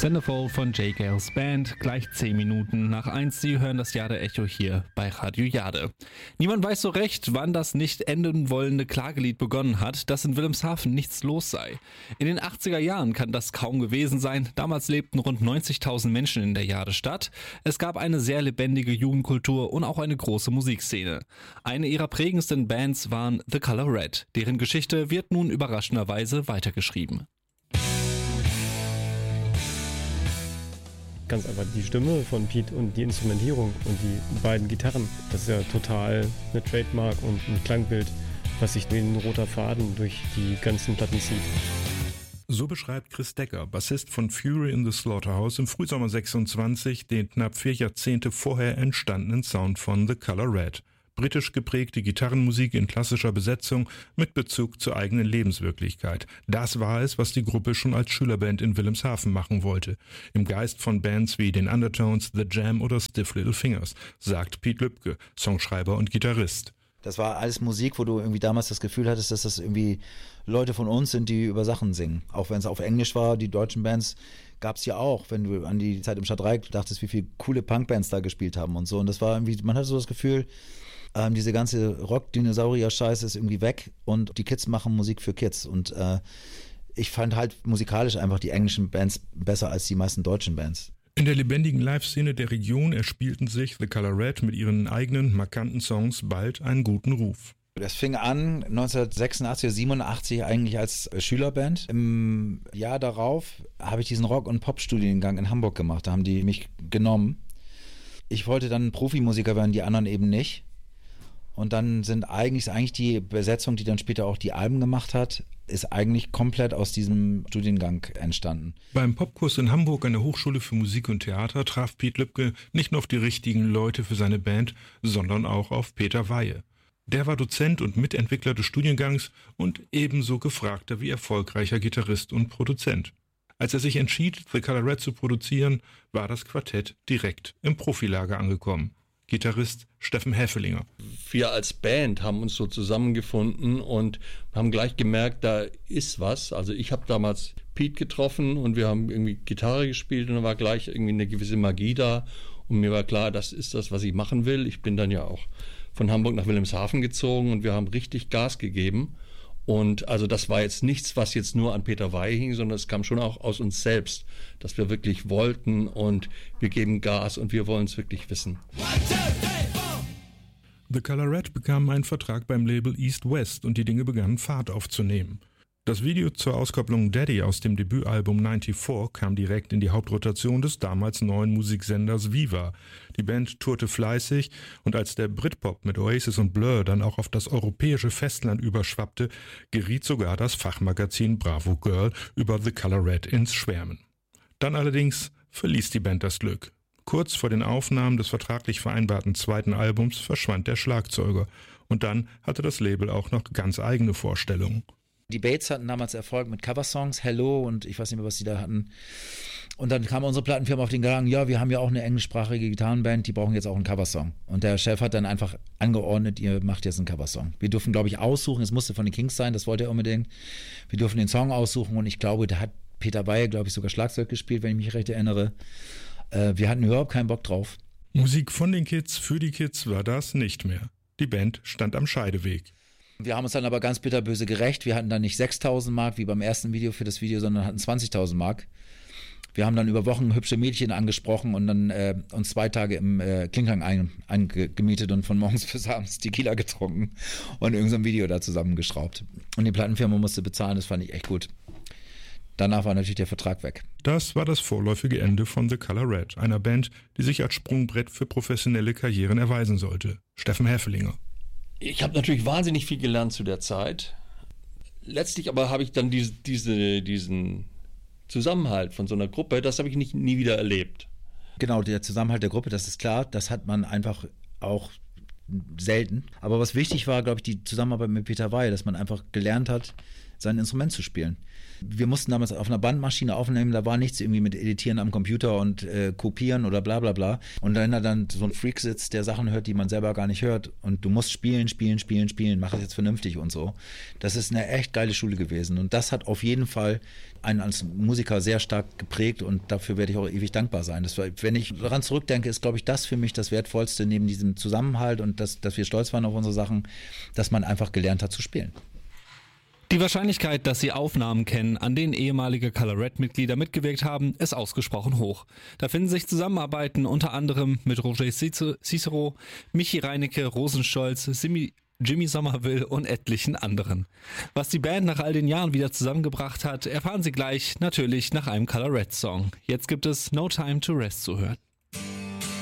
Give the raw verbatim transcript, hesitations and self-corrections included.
Centerfold von J. Gales Band, gleich zehn Minuten nach eins. Sie hören das Jade-Echo hier bei Radio Jade. Niemand weiß so recht, wann das nicht enden wollende Klagelied begonnen hat, dass in Wilhelmshaven nichts los sei. In den achtziger Jahren kann das kaum gewesen sein. Damals lebten rund neunzigtausend Menschen in der Jade-Stadt. Es gab eine sehr lebendige Jugendkultur und auch eine große Musikszene. Eine ihrer prägendsten Bands waren The Color Red. Deren Geschichte wird nun überraschenderweise weitergeschrieben. Ganz einfach die Stimme von Pete und die Instrumentierung und die beiden Gitarren. Das ist ja total eine Trademark und ein Klangbild, was sich wie ein roter Faden durch die ganzen Platten zieht. So beschreibt Chris Decker, Bassist von Fury in the Slaughterhouse, im Frühsommer sechsundzwanzig den knapp vier Jahrzehnte vorher entstandenen Sound von The Color Red. Britisch geprägte Gitarrenmusik in klassischer Besetzung mit Bezug zur eigenen Lebenswirklichkeit. Das war es, was die Gruppe schon als Schülerband in Wilhelmshaven machen wollte. Im Geist von Bands wie den Undertones, The Jam oder Stiff Little Fingers, sagt Pete Lübke, Songschreiber und Gitarrist. Das war alles Musik, wo du irgendwie damals das Gefühl hattest, dass das irgendwie Leute von uns sind, die über Sachen singen. Auch wenn es auf Englisch war, die deutschen Bands gab es ja auch. Wenn du an die Zeit im Stadtreich dachtest, wie viele coole Punkbands da gespielt haben und so. Und das war irgendwie, man hatte so das Gefühl, Ähm, diese ganze Rock-Dinosaurier-Scheiße ist irgendwie weg und die Kids machen Musik für Kids. Und äh, ich fand halt musikalisch einfach die englischen Bands besser als die meisten deutschen Bands. In der lebendigen Live-Szene der Region erspielten sich The Color Red mit ihren eigenen markanten Songs bald einen guten Ruf. Das fing an neunzehnhundertsechsundachtzig oder siebenundachtzig eigentlich als Schülerband. Im Jahr darauf habe ich diesen Rock- und Pop-Studiengang in Hamburg gemacht. Da haben die mich genommen. Ich wollte dann Profimusiker werden, die anderen eben nicht. Und dann sind eigentlich, ist eigentlich die Besetzung, die dann später auch die Alben gemacht hat, ist eigentlich komplett aus diesem Studiengang entstanden. Beim Popkurs in Hamburg an der Hochschule für Musik und Theater traf Pete Lübke nicht nur auf die richtigen Leute für seine Band, sondern auch auf Peter Weihe. Der war Dozent und Mitentwickler des Studiengangs und ebenso gefragter wie erfolgreicher Gitarrist und Produzent. Als er sich entschied, The Color Red zu produzieren, war das Quartett direkt im Profilager angekommen. Gitarrist Steffen Häfelinger. Wir als Band haben uns so zusammengefunden und haben gleich gemerkt, da ist was. Also ich habe damals Pete getroffen und wir haben irgendwie Gitarre gespielt und da war gleich irgendwie eine gewisse Magie da. Und mir war klar, das ist das, was ich machen will. Ich bin dann ja auch von Hamburg nach Wilhelmshaven gezogen und wir haben richtig Gas gegeben. Und also das war jetzt nichts, was jetzt nur an Peter Weihe hing, sondern es kam schon auch aus uns selbst, dass wir wirklich wollten und wir geben Gas und wir wollen es wirklich wissen. The Color Red bekam einen Vertrag beim Label East West und die Dinge begannen Fahrt aufzunehmen. Das Video zur Auskopplung Daddy aus dem Debütalbum vierundneunzig kam direkt in die Hauptrotation des damals neuen Musiksenders Viva. Die Band tourte fleißig und als der Britpop mit Oasis und Blur dann auch auf das europäische Festland überschwappte, geriet sogar das Fachmagazin Bravo Girl über The Color Red ins Schwärmen. Dann allerdings verließ die Band das Glück. Kurz vor den Aufnahmen des vertraglich vereinbarten zweiten Albums verschwand der Schlagzeuger und dann hatte das Label auch noch ganz eigene Vorstellungen. Die Bates hatten damals Erfolg mit Coversongs, Hello und ich weiß nicht mehr, was die da hatten. Und dann kam unsere Plattenfirma auf den Gedanken, ja, wir haben ja auch eine englischsprachige Gitarrenband, die brauchen jetzt auch einen Coversong. Und der Chef hat dann einfach angeordnet, ihr macht jetzt einen Coversong. Wir durften, glaube ich, aussuchen, es musste von den Kings sein, das wollte er unbedingt. Wir durften den Song aussuchen und ich glaube, da hat Peter Weihe, glaube ich, sogar Schlagzeug gespielt, wenn ich mich recht erinnere. Äh, wir hatten überhaupt keinen Bock drauf. Musik von den Kids für die Kids war das nicht mehr. Die Band stand am Scheideweg. Wir haben uns dann aber ganz bitterböse gerecht. Wir hatten dann nicht sechstausend Mark wie beim ersten Video für das Video, sondern hatten zwanzigtausend Mark. Wir haben dann über Wochen hübsche Mädchen angesprochen und dann äh, uns zwei Tage im äh, Klinghang eingemietet und von morgens bis abends Tequila getrunken und irgendein so Video da zusammengeschraubt. Und die Plattenfirma musste bezahlen, das fand ich echt gut. Danach war natürlich der Vertrag weg. Das war das vorläufige Ende von The Color Red, einer Band, die sich als Sprungbrett für professionelle Karrieren erweisen sollte. Steffen Häfelinger. Ich habe natürlich wahnsinnig viel gelernt zu der Zeit. Letztlich aber habe ich dann diese, diese, diesen Zusammenhalt von so einer Gruppe, das habe ich nicht, nie wieder erlebt. Genau, der Zusammenhalt der Gruppe, das ist klar, das hat man einfach auch selten. Aber was wichtig war, glaube ich, die Zusammenarbeit mit Peter Weihe, dass man einfach gelernt hat, sein Instrument zu spielen. Wir mussten damals auf einer Bandmaschine aufnehmen, da war nichts irgendwie mit Editieren am Computer und äh, Kopieren oder bla bla bla. Und wenn da dann so ein Freak sitzt, der Sachen hört, die man selber gar nicht hört und du musst spielen, spielen, spielen, spielen, mach es jetzt vernünftig und so. Das ist eine echt geile Schule gewesen und das hat auf jeden Fall einen als Musiker sehr stark geprägt und dafür werde ich auch ewig dankbar sein. Das war, wenn ich daran zurückdenke, ist, glaube ich, das für mich das Wertvollste neben diesem Zusammenhalt und dass, dass wir stolz waren auf unsere Sachen, dass man einfach gelernt hat zu spielen. Die Wahrscheinlichkeit, dass Sie Aufnahmen kennen, an denen ehemalige Color Red-Mitglieder mitgewirkt haben, ist ausgesprochen hoch. Da finden sich Zusammenarbeiten unter anderem mit Roger Cicero, Michi Reinecke, Rosenstolz, Simi Jimmy Somerville und etlichen anderen. Was die Band nach all den Jahren wieder zusammengebracht hat, erfahren Sie gleich natürlich nach einem Color Red Song. Jetzt gibt es No Time to Rest zu hören.